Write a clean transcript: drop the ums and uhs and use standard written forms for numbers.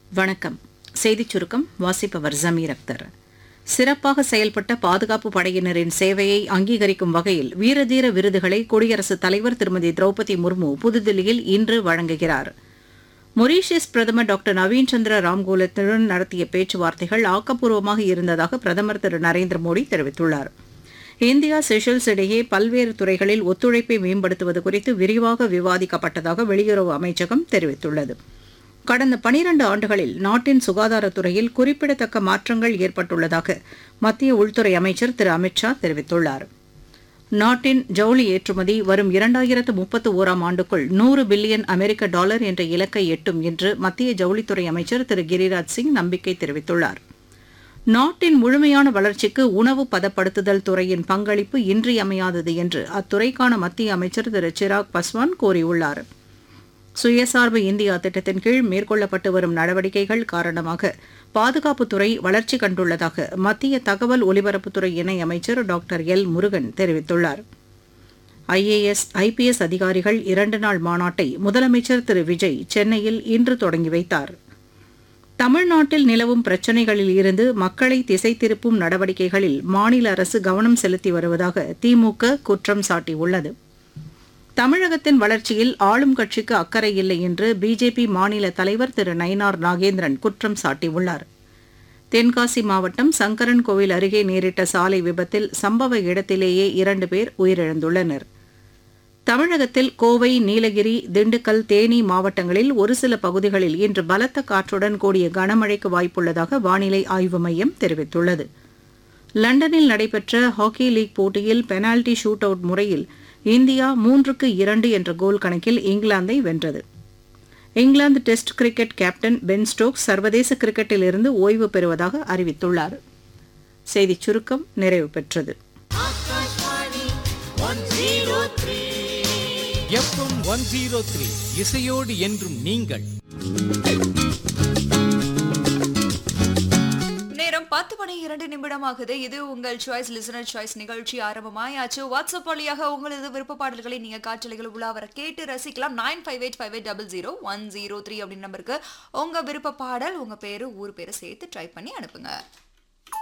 வணக்கம். செய்திச் சுருக்கம் வாசிப்பவர் ஜமீர் அக்தர். சிறப்பாக செயல்பட்ட பாதுகாப்பு படையினரின் சேவையை அங்கீகரிக்கும் வகையில் வீரதீர விருதுகளை குடியரசுத் தலைவர் திருமதி திரௌபதி முர்மு புதுதில்லியில் இன்று வழங்குகிறார். மொரீஷியஸ் பிரதமர் டாக்டர் நவீன் சந்திர ராம்கோலத்துடன் நடத்திய பேச்சுவார்த்தைகள் ஆக்கப்பூர்வமாக இருந்ததாக பிரதமர் திரு நரேந்திர மோடி தெரிவித்துள்ளார். இந்தியா செஷல்ஸ் இடையே பல்வேறு துறைகளில் ஒத்துழைப்பை மேம்படுத்துவது குறித்து விரிவாக விவாதிக்கப்பட்டதாக வெளியுறவு அமைச்சகம் தெரிவித்துள்ளது. கடந்த 12 ஆண்டுகளில் நாட்டின் சுகாதாரத்துறையில் குறிப்பிடத்தக்க மாற்றங்கள் ஏற்பட்டுள்ளதாக மத்திய உள்துறை அமைச்சர் திரு அமித் ஷா தெரிவித்துள்ளார். நாட்டின் ஜவுளி ஏற்றுமதி வரும் 2031ஆம் ஆண்டுக்குள் $100 பில்லியன் என்ற இலக்கை எட்டும் என்று மத்திய ஜவுளித்துறை அமைச்சர் திரு கிரிராஜ் சிங் நம்பிக்கை தெரிவித்துள்ளார். நாட்டின் முழுமையான வளர்ச்சிக்கு உணவு பதப்படுத்துதல் துறையின் பங்களிப்பு இன்றியமையாதது என்று அத்துறைக்கான மத்திய அமைச்சர் திரு சிராக் பஸ்வான் கூறியுள்ளார். சுயசார்பு இந்தியா திட்டத்தின் கீழ் மேற்கொள்ளப்பட்டு வரும் நடவடிக்கைகள் காரணமாக பாதுகாப்புத்துறை வளர்ச்சி கண்டுள்ளதாக மத்திய தகவல் ஒலிபரப்புத்துறை இணையமைச்சர் டாக்டர் எல் முருகன் தெரிவித்துள்ளார். IAS, IPS அதிகாரிகள் 2 நாள் மாநாட்டை முதலமைச்சர் திரு விஜய் சென்னையில் இன்று தொடங்கி வைத்தார். தமிழ்நாட்டில் நிலவும் பிரச்சினைகளில் இருந்து மக்களை திசை திருப்பும் நடவடிக்கைகளில் மாநில அரசு கவனம் செலுத்தி வருவதாக திமுக குற்றம் சாட்டியுள்ளது. தமிழகத்தின் வளர்ச்சியில் ஆளும் கட்சிக்கு அக்கறை இல்லை என்று பிஜேபி மாநில தலைவர் திரு நயினார் நாகேந்திரன் குற்றம் சாட்டியுள்ளார். தென்காசி மாவட்டம் சங்கரன் கோவில் அருகே நேரிட்ட சாலை விபத்தில் சம்பவ இடத்திலேயே 2 பேர் உயிரிழந்துள்ளனர். தமிழகத்தில் கோவை, நீலகிரி, திண்டுக்கல், தேனி மாவட்டங்களில் ஒரு சில பகுதிகளில் இன்று பலத்த காற்றுடன் கூடிய கனமழைக்கு வாய்ப்புள்ளதாக வானிலை ஆய்வு மையம் தெரிவித்துள்ளது. லண்டனில் நடைபெற்ற ஹாக்கி லீக் போட்டியில் பெனால்டி ஷூட் அவுட் முறையில் இந்தியா 3-2 என்ற கோல் கணக்கில் இங்கிலாந்தை வென்றது. England test cricket captain Ben Stokes சர்வதேச கிரிக்கெட்டிலிருந்து ஓய்வு பெறுவதாக அறிவித்துள்ளார். செய்திச் சுருக்கம் நிறைவு பெற்றது. FM 103 இசையோடு என்றும் நீங்கள். நேரம் 10:02 இது உங்கள் சாய்ஸ் லிசனர் சாய்ஸ் நிகழ்ச்சி ஆரம்பமாயாச்சு. வாட்ஸ்அப் வழியாக உங்களது விருப்ப பாடல்களை நீங்க காற்றலைகள் உலாவர கேட்டு ரசிக்கலாம். 9585800103 அப்படின்னு நம்பருக்கு உங்க விருப்ப பாடல், உங்க பேரு, ஊர் பேரை சேர்த்து ட்ரை பண்ணி அனுப்புங்க.